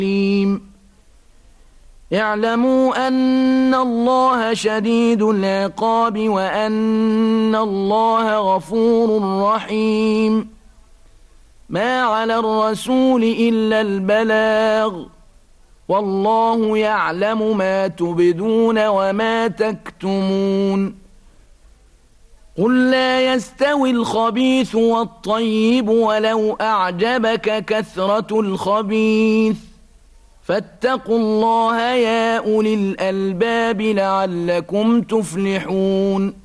اعلموا أن الله شديد العقاب وأن الله غفور رحيم. ما على الرسول إلا البلاغ، والله يعلم ما تبدون وما تكتمون. قل لا يستوي الخبيث والطيب ولو أعجبك كثرة الخبيث، فاتقوا الله يا أولي الألباب لعلكم تفلحون.